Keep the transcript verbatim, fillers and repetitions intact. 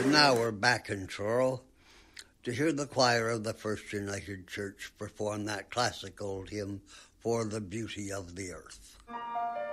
Now we're back in Truro to hear the choir of the First United Church perform that classic old hymn, For the Beauty of the Earth.